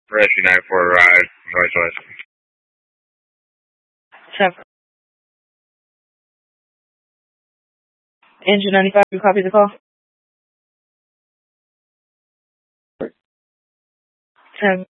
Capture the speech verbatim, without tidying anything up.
Rescue nine four arrived, northwest. Seven. Engine ninety-five, you copy the call? Ten.